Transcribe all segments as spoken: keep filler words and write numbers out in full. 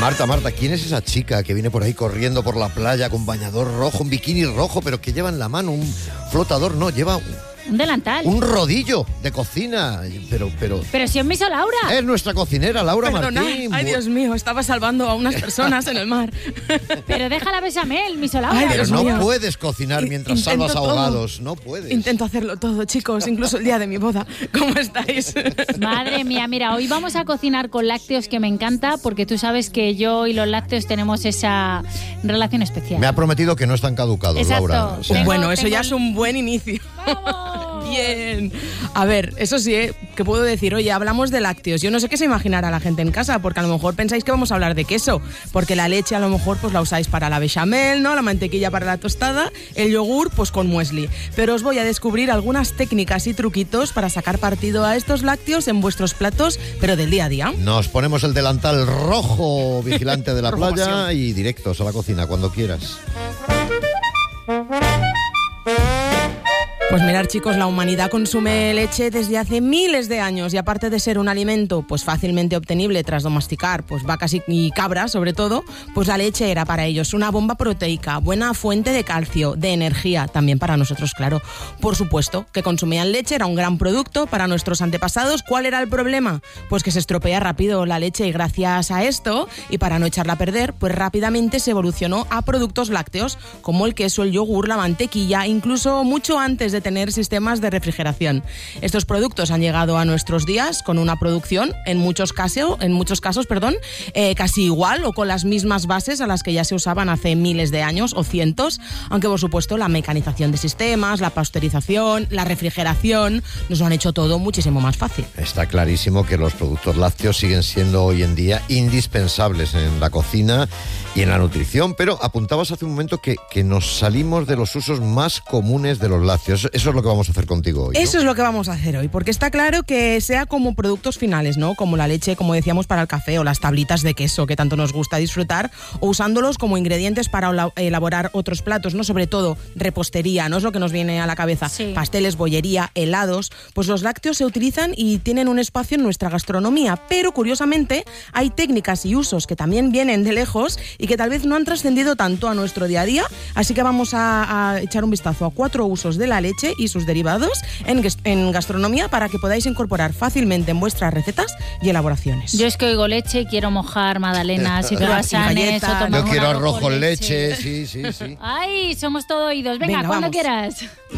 Marta, Marta, ¿quién es esa chica que viene por ahí corriendo por la playa con bañador rojo, un bikini rojo, pero que lleva en la mano un flotador? No, lleva... Un delantal. Un rodillo de cocina, pero... Pero, pero si es Miso Laura. Es nuestra cocinera, Laura Perdona. Martín. Ay, Dios mío, estaba salvando a unas personas en el mar. Pero deja la bechamel, Miso Laura. Ay, Pero Dios no mío. puedes cocinar mientras Intento salvas ahogados, no puedes. Intento hacerlo todo, chicos, incluso el día de mi boda. ¿Cómo estáis? Madre mía, mira, hoy vamos a cocinar con lácteos, que me encanta, porque tú sabes que yo y los lácteos tenemos esa relación especial. Me ha prometido que no están caducados, Exacto. Laura. O sea, Tengo- Bueno, eso tengo ya el- es un buen inicio. ¡Vamos! Bien. A ver, eso sí, ¿eh? Que puedo decir, oye, hablamos de lácteos. Yo no sé qué se imaginará la gente en casa, porque a lo mejor pensáis que vamos a hablar de queso, porque la leche a lo mejor pues la usáis para la bechamel, ¿no? La mantequilla para la tostada, el yogur pues con muesli. Pero os voy a descubrir algunas técnicas y truquitos para sacar partido a estos lácteos en vuestros platos, pero del día a día. nos ponemos el delantal rojo vigilante de la Rojo playa pasión. y directos a la cocina cuando quieras. Pues mirad, chicos, la humanidad consume leche desde hace miles de años y aparte de ser un alimento pues fácilmente obtenible tras domesticar pues vacas y, y cabras sobre todo, pues la leche era para ellos una bomba proteica, buena fuente de calcio, de energía, también para nosotros, claro. Por supuesto que consumían leche, era un gran producto para nuestros antepasados. ¿Cuál era el problema? Pues que se estropea rápido la leche y gracias a esto, y para no echarla a perder, pues rápidamente se evolucionó a productos lácteos como el queso, el yogur, la mantequilla, incluso mucho antes de tener sistemas de refrigeración. Estos productos han llegado a nuestros días con una producción, en muchos casos, en muchos casos, perdón, eh, casi igual o con las mismas bases a las que ya se usaban hace miles de años o cientos, aunque por supuesto la mecanización de sistemas, la pasteurización, la refrigeración nos lo han hecho todo muchísimo más fácil. Está clarísimo que los productos lácteos siguen siendo hoy en día indispensables en la cocina y en la nutrición, pero apuntabas hace un momento que, que nos salimos de los usos más comunes de los lácteos. Eso es lo que vamos a hacer contigo hoy, ¿no? Eso es lo que vamos a hacer hoy, porque está claro que sea como productos finales, ¿no? Como la leche, como decíamos, para el café, o las tablitas de queso que tanto nos gusta disfrutar, o usándolos como ingredientes para ola- elaborar otros platos, ¿no? Sobre todo repostería, ¿no? Es lo que nos viene a la cabeza. Sí. Pasteles, bollería, helados. Pues los lácteos se utilizan y tienen un espacio en nuestra gastronomía, pero curiosamente hay técnicas y usos que también vienen de lejos y que tal vez no han trascendido tanto a nuestro día a día, así que vamos a, a echar un vistazo a cuatro usos de la leche y sus derivados en, gas- en gastronomía para que podáis incorporar fácilmente en vuestras recetas y elaboraciones. Yo es que oigo leche y quiero mojar magdalenas y croissants galletas. o tomar Yo un quiero arroz arroz con con leche, sí, sí, sí. Ay, somos todo oídos. Venga, Venga, cuando vamos. quieras.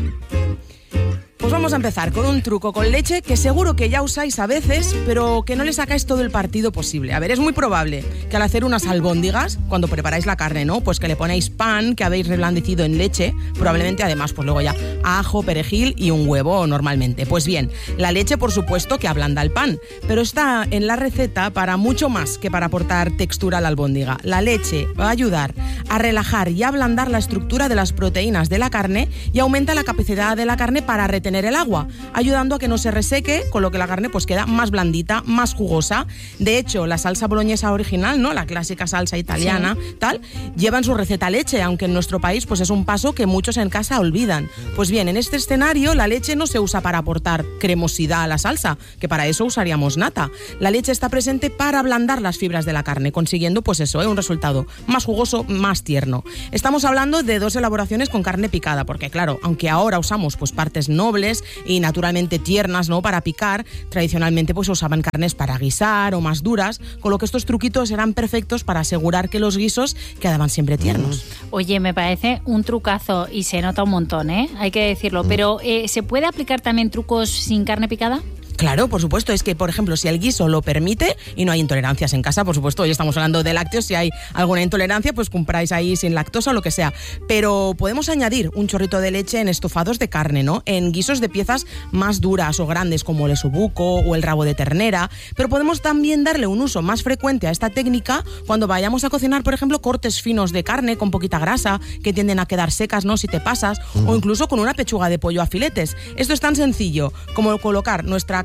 Pues vamos a empezar con un truco con leche que seguro que ya usáis a veces, pero que no le sacáis todo el partido posible. A ver, es muy probable que al hacer unas albóndigas, cuando preparáis la carne, ¿no? Pues que le ponéis pan que habéis reblandecido en leche, probablemente además, pues luego ya ajo, perejil y un huevo normalmente. Pues bien, la leche por supuesto que ablanda el pan, pero está en la receta para mucho más que para aportar textura a la albóndiga. La leche va a ayudar a relajar y ablandar la estructura de las proteínas de la carne y aumenta la capacidad de la carne para retener el agua, ayudando a que no se reseque, con lo que la carne pues queda más blandita, más jugosa. De hecho, la salsa boloñesa original, ¿no? La clásica salsa italiana, sí. tal, lleva en su receta leche, aunque en nuestro país pues es un paso que muchos en casa olvidan. Pues bien, en este escenario la leche no se usa para aportar cremosidad a la salsa, que para eso usaríamos nata. La leche está presente para ablandar las fibras de la carne, consiguiendo pues eso, ¿eh? un resultado más jugoso, más tierno. Estamos hablando de dos elaboraciones con carne picada, porque claro, aunque ahora usamos pues partes nobles y naturalmente tiernas, ¿no? Para picar, tradicionalmente pues usaban carnes para guisar o más duras, con lo que estos truquitos eran perfectos para asegurar que los guisos quedaban siempre tiernos. Oye, me parece un trucazo y se nota un montón, ¿eh? Hay que decirlo, pero eh, ¿se puede aplicar también trucos sin carne picada? Claro, por supuesto, es que, por ejemplo, si el guiso lo permite y no hay intolerancias en casa, por supuesto, hoy estamos hablando de lácteos, si hay alguna intolerancia, pues compráis ahí sin lactosa o lo que sea. Pero podemos añadir un chorrito de leche en estofados de carne, ¿no? En guisos de piezas más duras o grandes como el osobuco o el rabo de ternera, pero podemos también darle un uso más frecuente a esta técnica cuando vayamos a cocinar, por ejemplo, cortes finos de carne con poquita grasa, que tienden a quedar secas, ¿no? Si te pasas, mm. o incluso con una pechuga de pollo a filetes. Esto es tan sencillo como colocar nuestra carne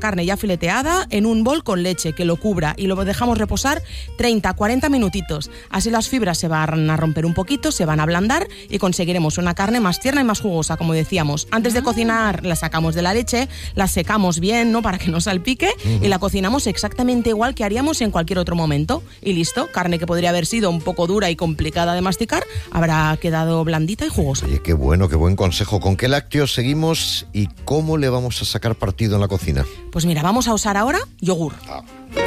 carne ya fileteada en un bol con leche que lo cubra y lo dejamos reposar treinta a cuarenta minutitos. Así las fibras se van a romper un poquito, se van a ablandar y conseguiremos una carne más tierna y más jugosa, como decíamos. Antes de cocinar la sacamos de la leche, la secamos bien, ¿no?, para que no salpique, uh-huh. y la cocinamos exactamente igual que haríamos en cualquier otro momento. Y listo, carne que podría haber sido un poco dura y complicada de masticar, habrá quedado blandita y jugosa. Oye, qué bueno, qué buen consejo. ¿Con qué lácteos seguimos y cómo le vamos a sacar partido en la cocina? Pues mira, vamos a usar ahora yogur. Ah.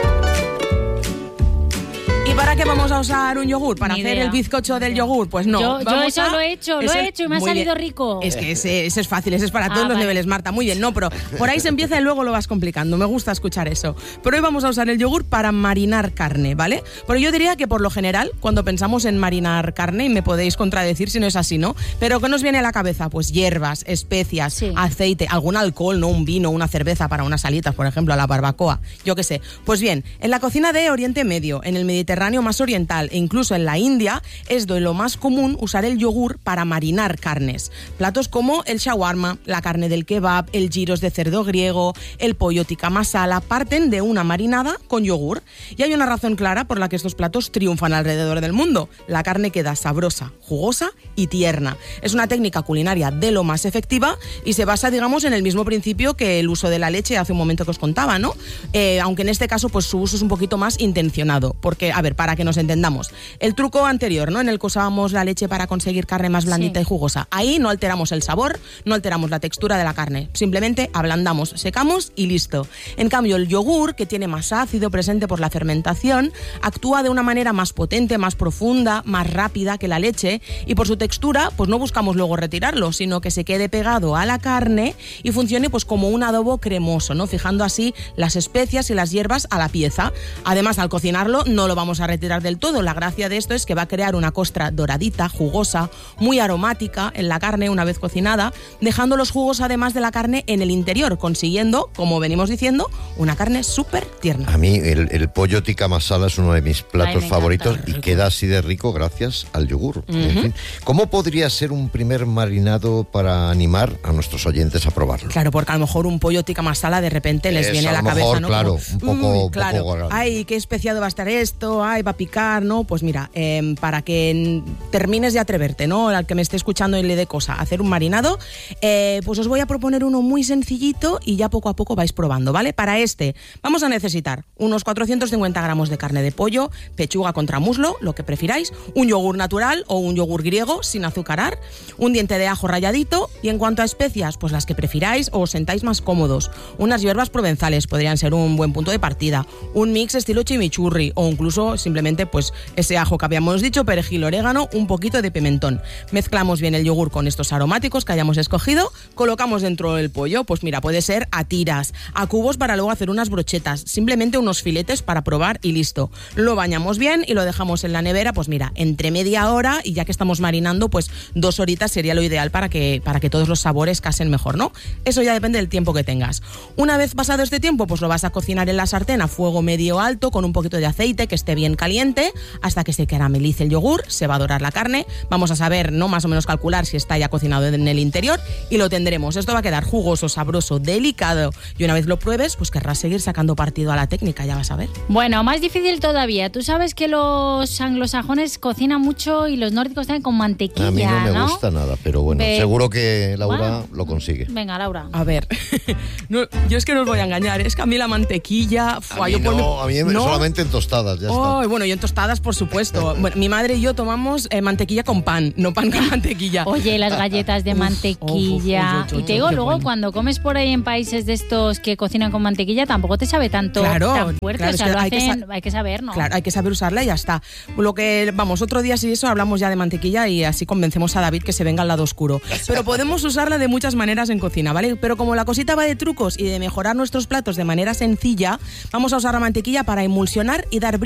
¿Y para qué vamos a usar un yogur? ¿Para Ni hacer idea. el bizcocho del yogur? Pues no. Yo, yo Vamos eso a... lo he hecho, lo Ese... he hecho y me ha Muy salido bien. rico. Es que ese, ese es fácil, ese es para Ah, todos los vale. niveles, Marta. Muy bien, no, pero por ahí se empieza y luego lo vas complicando. Me gusta escuchar eso. Pero hoy vamos a usar el yogur para marinar carne, ¿vale? Pero yo diría que por lo general, cuando pensamos en marinar carne, y me podéis contradecir si no es así, ¿no? Pero ¿qué nos viene a la cabeza? Pues hierbas, especias, sí. aceite, algún alcohol, ¿no? Un vino, una cerveza para unas alitas, por ejemplo, a la barbacoa. Yo qué sé. Pues bien, en la cocina de Oriente Medio, en el Mediterráneo más oriental e incluso en la India, es de lo más común usar el yogur para marinar carnes. Platos como el shawarma, la carne del kebab, el gyros de cerdo griego, el pollo tikka masala parten de una marinada con yogur. Y hay una razón clara por la que estos platos triunfan alrededor del mundo. La carne queda sabrosa, jugosa y tierna. Es una técnica culinaria de lo más efectiva y se basa, digamos, en el mismo principio que el uso de la leche hace un momento que os contaba, ¿no? Eh, aunque en este caso, pues su uso es un poquito más intencionado. Porque, a ver, para que nos entendamos, el truco anterior, ¿no?, en el que usábamos la leche para conseguir carne más blandita, sí, y jugosa. Ahí no alteramos el sabor, no alteramos la textura de la carne. Simplemente ablandamos, secamos y listo. En cambio, el yogur, que tiene más ácido presente por la fermentación, actúa de una manera más potente, más profunda, más rápida que la leche y por su textura, pues no buscamos luego retirarlo, sino que se quede pegado a la carne y funcione pues como un adobo cremoso, ¿no?, fijando así las especias y las hierbas a la pieza. Además, al cocinarlo no lo vamos a retirar del todo. La gracia de esto es que va a crear una costra doradita, jugosa, muy aromática en la carne una vez cocinada, dejando los jugos además de la carne en el interior, consiguiendo, como venimos diciendo, una carne súper tierna. A mí el, el pollo tikka masala es uno de mis platos Ay, favoritos encanta. y queda así de rico gracias al yogur. Uh-huh. En fin, ¿cómo podría ser un primer marinado para animar a nuestros oyentes a probarlo? Claro, porque a lo mejor un pollo tikka masala de repente les Es, viene a la lo mejor, cabeza, ¿no? claro, Como, un poco, uy, claro, poco... ay, qué especiado va a estar esto, ay, va a picar, ¿no? Pues mira, eh, para que termines de atreverte, ¿no?, al que me esté escuchando y le dé cosa hacer un marinado, eh, pues os voy a proponer uno muy sencillito y ya poco a poco vais probando, ¿vale? Para este vamos a necesitar unos cuatrocientos cincuenta gramos de carne de pollo, pechuga contra muslo, lo que prefiráis, un yogur natural o un yogur griego sin azucarar, un diente de ajo ralladito y en cuanto a especias, pues las que prefiráis o os sentáis más cómodos. Unas hierbas provenzales podrían ser un buen punto de partida, un mix estilo chimichurri o incluso simplemente pues ese ajo que habíamos dicho, perejil, orégano, un poquito de pimentón. Mezclamos bien el yogur con estos aromáticos que hayamos escogido, colocamos dentro del pollo, pues mira, puede ser a tiras, a cubos para luego hacer unas brochetas, simplemente unos filetes para probar y listo. Lo bañamos bien y lo dejamos en la nevera, pues mira, entre media hora y ya que estamos marinando, pues dos horitas sería lo ideal para que, para que todos los sabores casen mejor, ¿no? Eso ya depende del tiempo que tengas. Una vez pasado este tiempo, pues lo vas a cocinar en la sartén a fuego medio alto con un poquito de aceite que esté bien caliente hasta que se caramelice el yogur, se va a dorar la carne, vamos a saber, no más o menos calcular si está ya cocinado en el interior y lo tendremos. Esto va a quedar jugoso, sabroso, delicado y una vez lo pruebes, pues querrás seguir sacando partido a la técnica, ya vas a ver. Bueno, más difícil todavía. Tú sabes que los anglosajones cocinan mucho y los nórdicos también con mantequilla, A mí no me ¿no? gusta nada, pero bueno, Ve... seguro que Laura bueno, lo consigue. Venga, Laura. A ver, no, yo es que no os voy a engañar, es que a mí la mantequilla... Fua, A mí, yo no, por... a mí ¿no? solamente en tostadas, ya Oh, está. bueno, y en tostadas, por supuesto. Bueno, mi madre y yo tomamos eh, mantequilla con pan, no pan con mantequilla. Oye, las galletas de Uf, mantequilla. uf, uf, uf, y te digo, qué luego bueno. cuando comes por ahí en países de estos que cocinan con mantequilla, tampoco te sabe tanto Claro, tan fuerte. claro, o sea, es que lo hay que hacen, sa- hay que saber, ¿no? Claro, hay que saber usarla y ya está. Lo que, vamos, otro día si eso hablamos ya de mantequilla y así convencemos a David que se venga al lado oscuro. Pero podemos usarla de muchas maneras en cocina, ¿vale? Pero como la cosita va de trucos y de mejorar nuestros platos de manera sencilla, vamos a usar la mantequilla para emulsionar y dar brillo a nuestro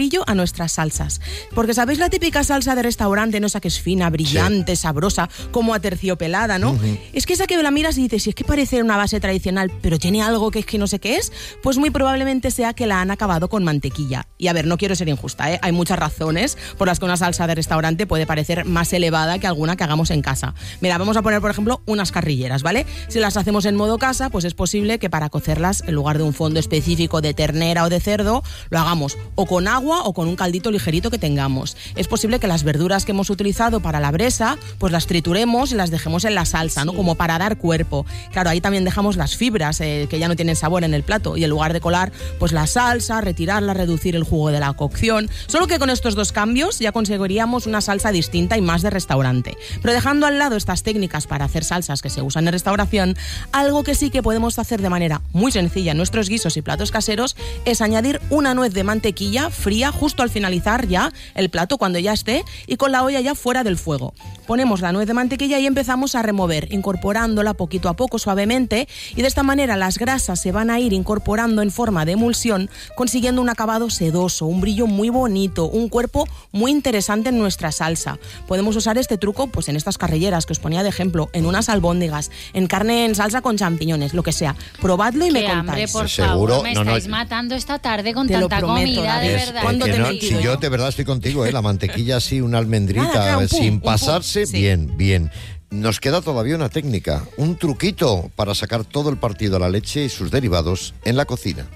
nuestras salsas. Porque ¿sabéis la típica salsa de restaurante, no? Esa que es fina, brillante, sí. sabrosa, como aterciopelada, ¿no? Uh-huh. Es que esa que la miras y dices, si es que parece una base tradicional, pero tiene algo que es que no sé qué es, pues muy probablemente sea que la han acabado con mantequilla. Y a ver, no quiero ser injusta, ¿eh? Hay muchas razones por las que una salsa de restaurante puede parecer más elevada que alguna que hagamos en casa. Mira, vamos a poner, por ejemplo, unas carrilleras, ¿vale? Si las hacemos en modo casa, pues es posible que para cocerlas, en lugar de un fondo específico de ternera o de cerdo, lo hagamos o con agua o con un caldito ligerito que tengamos. Es posible que las verduras que hemos utilizado para la bresa, pues las trituremos y las dejemos en la salsa, sí. ¿no? Como para dar cuerpo. Claro, ahí también dejamos las fibras eh, que ya no tienen sabor en el plato, y en lugar de colar pues la salsa, retirarla, reducir el jugo de la cocción. Solo que con estos dos cambios ya conseguiríamos una salsa distinta y más de restaurante. Pero dejando al lado estas técnicas para hacer salsas que se usan en restauración, algo que sí que podemos hacer de manera muy sencilla en nuestros guisos y platos caseros es añadir una nuez de mantequilla fría justo al finalizar ya el plato, cuando ya esté, y con la olla ya fuera del fuego. Ponemos la nuez de mantequilla y empezamos a remover, incorporándola poquito a poco suavemente, y de esta manera las grasas se van a ir incorporando en forma de emulsión, consiguiendo un acabado sedoso, un brillo muy bonito, un cuerpo muy interesante en nuestra salsa. Podemos usar este truco pues en estas carrilleras que os ponía de ejemplo, en unas albóndigas, en carne en salsa con champiñones, lo que sea. Probadlo y Qué me contáis. Hambre, por Seguro, favor, me no, estáis no, matando esta tarde con te tanta prometo, comida, de es, verdad. ¿Cuándo te no, he si yo? yo de verdad estoy contigo, ¿eh? La mantequilla así, una almendrita, Nada, claro, un pum, sin un pum. pasarse, Sí. bien, bien. Nos queda todavía una técnica, un truquito para sacar todo el partido a la leche y sus derivados en la cocina.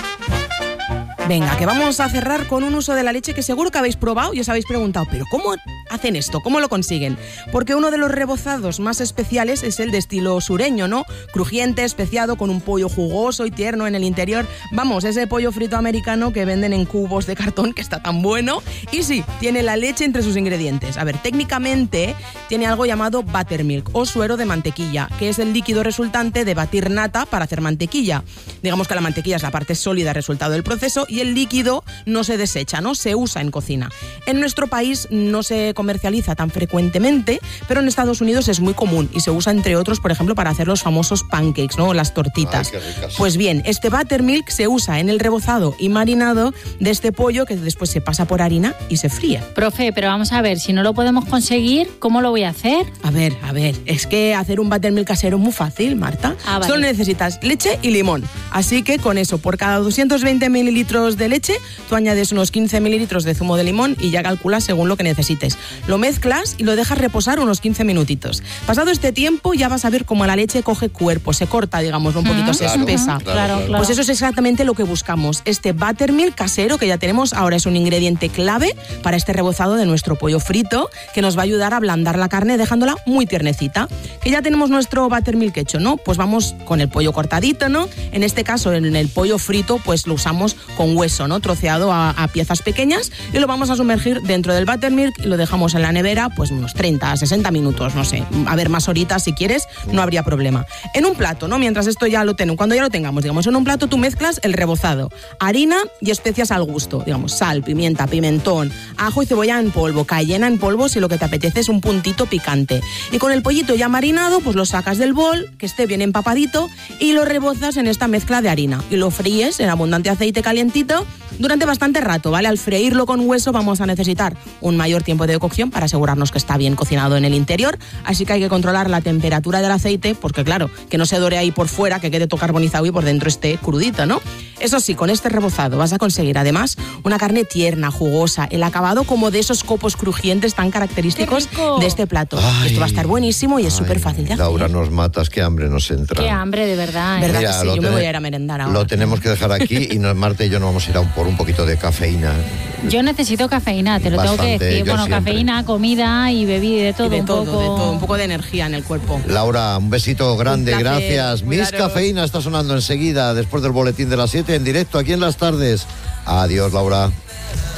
Venga, que vamos a cerrar con un uso de la leche que seguro que habéis probado y os habéis preguntado, ¿pero cómo hacen esto? ¿Cómo lo consiguen? Porque uno de los rebozados más especiales es el de estilo sureño, ¿no? Crujiente, especiado, con un pollo jugoso y tierno en el interior. Vamos, ese pollo frito americano que venden en cubos de cartón, que está tan bueno. Y sí, tiene la leche entre sus ingredientes. A ver, técnicamente tiene algo llamado buttermilk o suero de mantequilla, que es el líquido resultante de batir nata para hacer mantequilla. Digamos que la mantequilla es la parte sólida resultado del proceso, y el líquido no se desecha, ¿no? Se usa en cocina. En nuestro país no se comercializa tan frecuentemente, pero en Estados Unidos es muy común y se usa, entre otros, por ejemplo, para hacer los famosos pancakes, ¿no? Las tortitas. Ay, qué ricas. Pues bien, este buttermilk se usa en el rebozado y marinado de este pollo, que después se pasa por harina y se fríe. Profe, pero vamos a ver, si no lo podemos conseguir, ¿cómo lo voy a hacer? A ver, a ver, es que hacer un buttermilk casero es muy fácil, Marta. Ah, vale. Solo necesitas leche y limón. Así que con eso, por cada doscientos veinte mililitros de leche, tú añades unos quince mililitros de zumo de limón y ya calculas según lo que necesites. Lo mezclas y lo dejas reposar unos quince minutitos. Pasado este tiempo ya vas a ver cómo la leche coge cuerpo, se corta, digamos, un poquito, Mm, se claro, espesa. claro, claro. claro. Pues eso es exactamente lo que buscamos. Este buttermilk casero que ya tenemos ahora es un ingrediente clave para este rebozado de nuestro pollo frito, que nos va a ayudar a ablandar la carne dejándola muy tiernecita. Que ya tenemos nuestro buttermilk hecho, ¿no? Pues vamos con el pollo cortadito, ¿no? En este caso, en el pollo frito, pues lo usamos con hueso, ¿no? Troceado A, a piezas pequeñas, y lo vamos a sumergir dentro del buttermilk y lo dejamos en la nevera pues unos treinta, sesenta minutos, no sé, a ver, más horitas si quieres, no habría problema. En un plato, ¿no? Mientras esto ya lo tenemos, cuando ya lo tengamos, digamos, en un plato tú mezclas el rebozado, harina y especias al gusto, digamos, sal, pimienta, pimentón, ajo y cebolla en polvo, cayena en polvo si lo que te apetece es un puntito picante. Y con el pollito ya marinado, pues lo sacas del bol, que esté bien empapadito, y lo rebozas en esta mezcla de harina y lo fríes en abundante aceite calientito durante bastante rato, ¿vale? Al freírlo con hueso vamos a necesitar un mayor tiempo de cocción para asegurarnos que está bien cocinado en el interior, así que hay que controlar la temperatura del aceite, porque claro, que no se dore ahí por fuera, que quede todo carbonizado y por dentro esté crudito, ¿no? Eso sí, con este rebozado vas a conseguir además una carne tierna, jugosa, el acabado como de esos copos crujientes tan característicos de este plato. Ay, Esto va a estar buenísimo y es ay, súper fácil de hacer. Laura, nos matas, qué hambre nos entra. Qué hambre, de verdad. ¿eh? ¿Verdad Mira, que sí? lo Yo me tene- voy a ir a merendar ahora. Lo tenemos que dejar aquí y nos, Marta y yo nos vamos a ir a un, por un poquito de cafeína. Yo necesito cafeína, te lo tengo Bastante, que decir. yo Bueno, siempre. cafeína, comida y bebida, de todo Y de un todo, poco. de todo, un poco de energía en el cuerpo. Laura, un besito grande, Un placer, gracias. Miss cuidaros. Cafeína está sonando enseguida, después del boletín de las siete, en directo aquí en Las Tardes. Adiós, Laura.